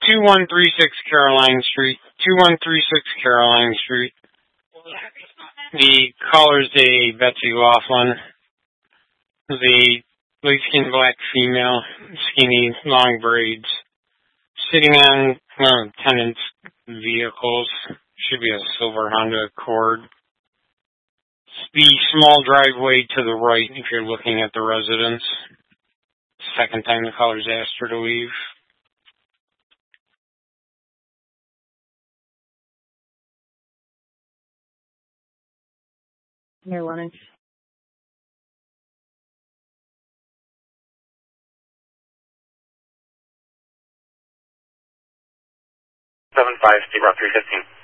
2136 Caroline Street. 2136 Caroline Street. The caller's a Betsy Laughlin. The light-skinned black female, skinny, long braids, sitting on one of the tenant's vehicles. Should be a silver Honda Accord. The small driveway to the right if you're looking at the residence. Second time the caller's asked her to leave. Here, Lennox. Seven five, Steve Route 315.